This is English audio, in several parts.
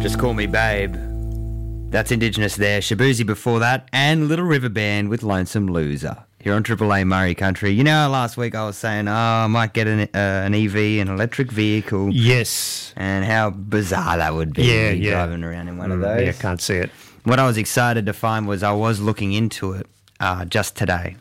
Just Call Me Babe. That's Indigenous there. Shabuzi before that. And Little River Band with Lonesome Loser. Here on Triple A Murray Country. You know, last week I was saying, I might get an EV, an electric vehicle. Yes. And how bizarre that would be driving around in one of those. Yeah, can't see it. What I was excited to find was I was looking into it just today.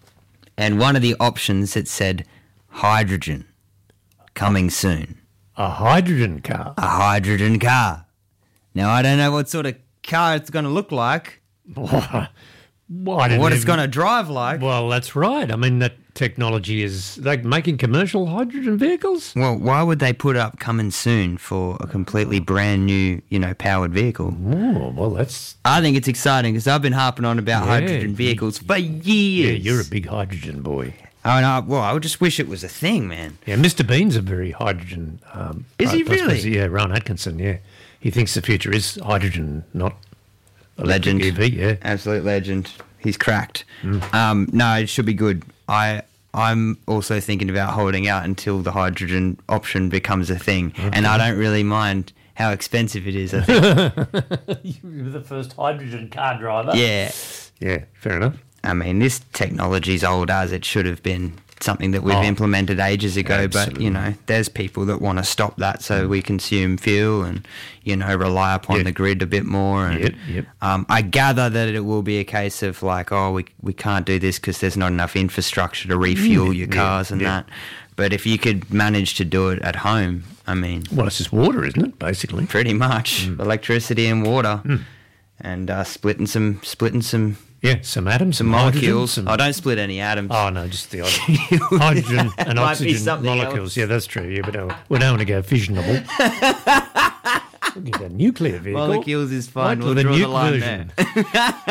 And one of the options, it said hydrogen coming soon. A hydrogen car. A hydrogen car. Now, I don't know what sort of car it's going to look like. What it's going to drive like. Well, that's right. I mean, that technology is like making commercial hydrogen vehicles. Well, why would they put up coming soon for a completely brand new, powered vehicle? Oh, well, that's... I think it's exciting because I've been harping on about hydrogen vehicles for years. Yeah, you're a big hydrogen boy. I just wish it was a thing, man. Yeah, Mr. Bean's a very hydrogen... is he really? Yeah, Ron Atkinson, yeah. He thinks the future is hydrogen, not legend. EV, yeah. Absolute legend. He's cracked. No, it should be good. I'm also thinking about holding out until the hydrogen option becomes a thing. Okay. And I don't really mind how expensive it is, I think. You're the first hydrogen car driver. Yeah. Yeah, fair enough. I mean, this technology's old as it should have been something that we've implemented ages ago. Absolutely. But, there's people that want to stop that so we consume fuel and, rely upon the grid a bit more. And, I gather that it will be a case of like, we can't do this because there's not enough infrastructure to refuel your cars and that. But if you could manage to do it at home, I mean... Well, it's just water, isn't it, basically? Pretty much. Electricity and water. And splitting some... Yeah, some atoms, some molecules. I don't split any atoms. Oh, no, just the hydrogen and oxygen molecules. Else. Yeah, that's true. Yeah, but we don't want to go fissionable. We'll get a nuclear vehicle. Molecules is fine. Right, we'll the draw nuke the line version. there.